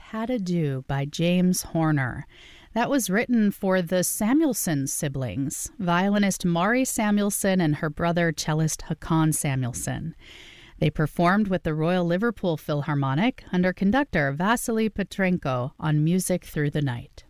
Had a Do by James Horner. That was written for the Samuelson siblings, violinist Mari Samuelson and her brother cellist Hakan Samuelson. They performed with the Royal Liverpool Philharmonic under conductor Vasily Petrenko on Music Through the Night.